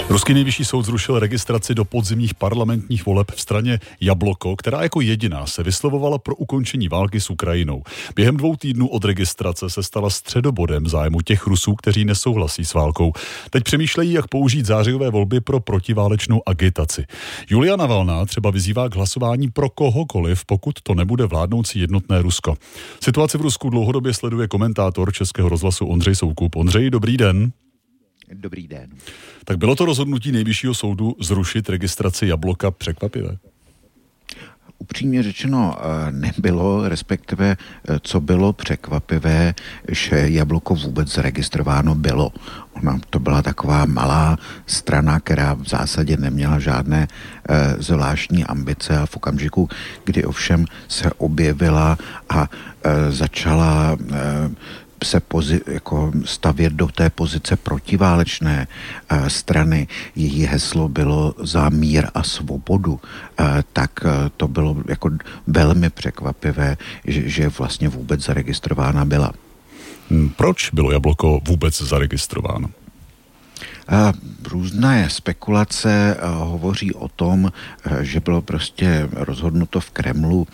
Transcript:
Ruský nejvyšší soud zrušil registraci do podzimních parlamentních voleb v straně Jabloko, která jako jediná se vyslovovala pro ukončení války s Ukrajinou. Během 2 týdnů od registrace se stala středobodem zájmu těch Rusů, kteří nesouhlasí s válkou. Teď přemýšlejí, jak použít zářijové volby pro protiválečnou agitaci. Julia Navalná třeba vyzývá k hlasování pro kohokoliv, pokud to nebude vládnoucí jednotné Rusko. Situaci v Rusku dlouhodobě sleduje komentátor Českého rozhlasu Ondřej Soukup. Ondřej, dobrý den. Dobrý den. Tak bylo to rozhodnutí nejvyššího soudu zrušit registraci Jabloka překvapivé? Upřímně řečeno nebylo, respektive co bylo překvapivé, že Jabloko vůbec zaregistrováno bylo. To byla taková malá strana, která v zásadě neměla žádné zvláštní ambice a v okamžiku, kdy ovšem se objevila a začala se stavět do té pozice protiválečné strany. Její heslo bylo za mír a svobodu. Tak to bylo jako velmi překvapivé, že vlastně vůbec zaregistrována byla. Proč bylo Jabloko vůbec zaregistrováno? Různé spekulace hovoří o tom, že bylo prostě rozhodnuto v Kremlu